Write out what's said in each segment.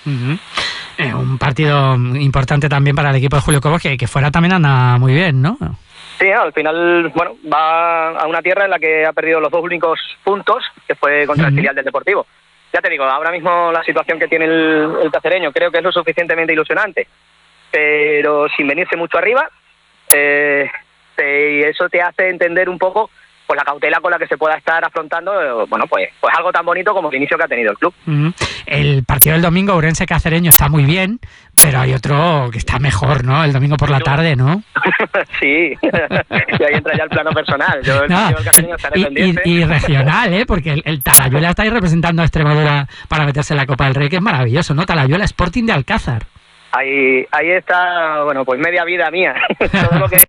Un partido importante también para el equipo de Julio Cobos, que fuera también anda muy bien, ¿no? Sí, al final, bueno, va a una tierra en la que ha perdido los 2 únicos puntos, que fue contra el filial del Deportivo. Ya te digo, ahora mismo la situación que tiene el cacereño creo que es lo suficientemente ilusionante, pero sin venirse mucho arriba, y eso te hace entender un poco pues la cautela con la que se pueda estar afrontando, bueno, pues algo tan bonito como el inicio que ha tenido el club. El partido del domingo, Ourense Cacereño, está muy bien, pero hay otro que está mejor, ¿no? El domingo por la tarde, ¿no? Sí, y ahí entra ya el plano personal. Yo el partido del Cacereño estaré pendiente. Y regional, porque el Talayuela está ahí representando a Extremadura para meterse en la Copa del Rey, que es maravilloso, ¿no? Talayuela Sporting de Alcázar. Ahí está, bueno, pues media vida mía. Todo lo que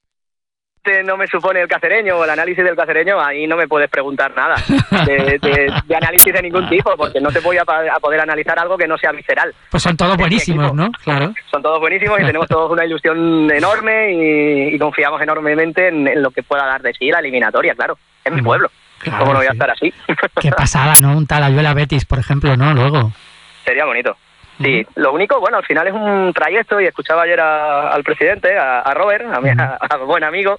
no me supone el cacereño o el análisis del cacereño, ahí no me puedes preguntar nada de análisis de ningún tipo, porque no te voy a poder analizar algo que no sea visceral. Pues son todos buenísimos, ¿no? Claro. Son todos buenísimos y tenemos todos una ilusión enorme y confiamos enormemente en lo que pueda dar de sí la eliminatoria, claro. Es mi pueblo. Claro, ¿cómo no voy a estar así? Qué pasada, ¿no? Un Talayuela Betis, por ejemplo, ¿no? Luego. Sería bonito. Sí, lo único, bueno, al final es un trayecto, y escuchaba ayer al presidente, a Robert, a buen amigo,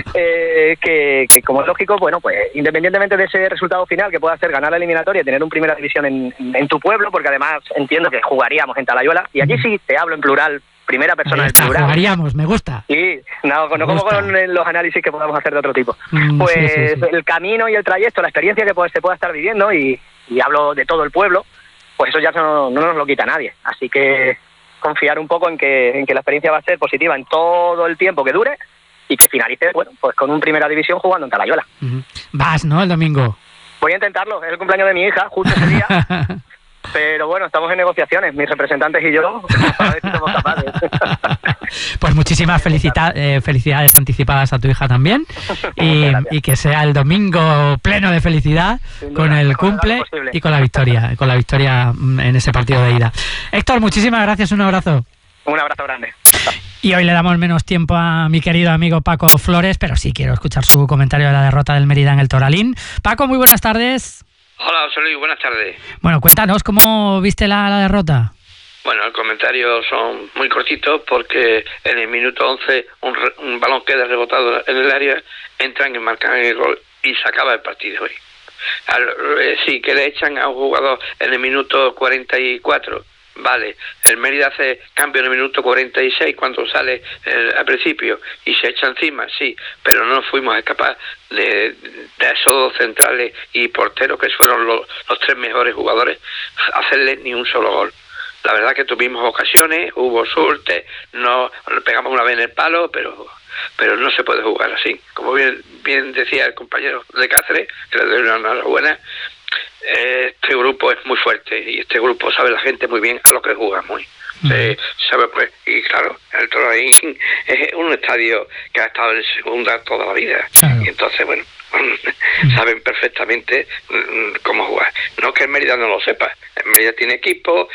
que como es lógico, bueno, pues independientemente de ese resultado final que pueda ser ganar la eliminatoria y tener un primera división en tu pueblo, porque además entiendo que jugaríamos en Talayuela, y aquí sí te hablo en plural, primera persona del plural. Jugaríamos, me gusta. Sí, no como con los análisis que podamos hacer de otro tipo. Pues sí. El camino y el trayecto, la experiencia que se pueda estar viviendo, y hablo de todo el pueblo, pues eso ya no nos lo quita nadie. Así que confiar un poco en que la experiencia va a ser positiva en todo el tiempo que dure y que finalice, bueno, pues con un primera división jugando en Talayuela. Vas, ¿no? El domingo. Voy a intentarlo, es el cumpleaños de mi hija, justo ese día. Pero bueno, estamos en negociaciones, mis representantes y yo, para ver si somos capaces. Pues muchísimas felicidades anticipadas a tu hija también, y que sea el domingo pleno de felicidad, con el cumple y con la victoria en ese partido de ida. Héctor, muchísimas gracias, un abrazo. Un abrazo grande. Y hoy le damos menos tiempo a mi querido amigo Paco Flores, pero sí quiero escuchar su comentario de la derrota del Mérida en el Toralín. Paco, muy buenas tardes. Hola, José Luis, buenas tardes. Bueno, cuéntanos, ¿cómo viste la derrota? Bueno, los comentarios son muy cortitos porque en el minuto 11 un balón queda rebotado en el área, entran y marcan el gol y se acaba el partido hoy. Sí, que le echan a un jugador en el minuto 44, vale. El Mérida hace cambio en el minuto 46 cuando sale al principio y se echa encima, sí, pero no fuimos capaces de esos 2 centrales y porteros, que fueron los 3 mejores jugadores, hacerle ni un solo gol. La verdad que tuvimos ocasiones, hubo suerte, no pegamos una vez en el palo, pero no se puede jugar así. Como bien decía el compañero de Cáceres, que le doy una enhorabuena, este grupo es muy fuerte y este grupo sabe la gente muy bien a lo que jugamos. Sabe, pues, y claro, el Toralín es un estadio que ha estado en segunda toda la vida, claro. Y entonces, bueno, saben perfectamente cómo jugar. No que el Mérida no lo sepa, el Mérida tiene equipo,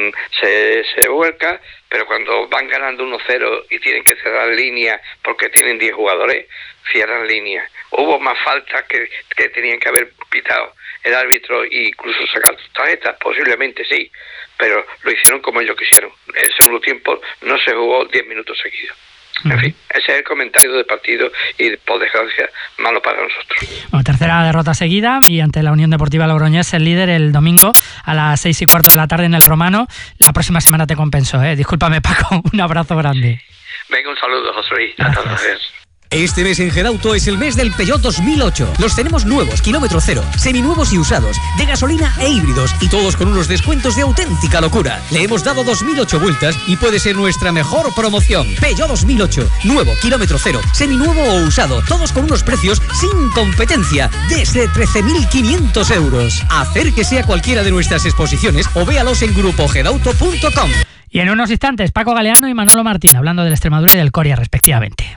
se vuelca, pero cuando van ganando 1-0 y tienen que cerrar línea porque tienen 10 jugadores, cierran línea. Hubo más faltas que tenían que haber pitado el árbitro e incluso sacar tarjetas, posiblemente sí, pero lo hicieron como ellos quisieron. El segundo tiempo no se jugó 10 minutos seguidos. En fin, ese es el comentario del partido y, por desgracia, malo para nosotros. Bueno, tercera derrota seguida, y ante la Unión Deportiva Logroñés, el líder, el domingo a las 6:15 de la tarde en el Romano. La próxima semana te compenso, ¿eh? Discúlpame, Paco, un abrazo grande. Venga, un saludo, José Luis. Hasta luego. Este mes en Gedauto es el mes del Peugeot 2008. Los tenemos nuevos, kilómetro cero, seminuevos y usados, de gasolina e híbridos, y todos con unos descuentos de auténtica locura. Le hemos dado 2008 vueltas y puede ser nuestra mejor promoción. Peugeot 2008, nuevo, kilómetro cero, seminuevo o usado, todos con unos precios sin competencia, desde 13.500 euros. Acérquese a cualquiera de nuestras exposiciones o véalos en grupogedauto.com. Y en unos instantes, Paco Galeano y Manolo Martín, hablando del Extremadura y del Coria, respectivamente.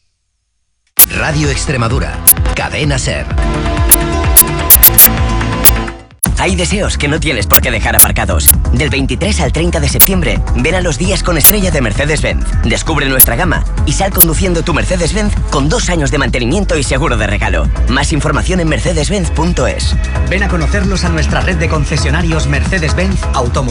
Radio Extremadura, Cadena SER. Hay deseos que no tienes por qué dejar aparcados. Del 23 al 30 de septiembre, ven a los días con estrella de Mercedes-Benz. Descubre nuestra gama y sal conduciendo tu Mercedes-Benz con 2 años de mantenimiento y seguro de regalo. Más información en mercedes-benz.es. Ven a conocernos a nuestra red de concesionarios Mercedes-Benz Automoción.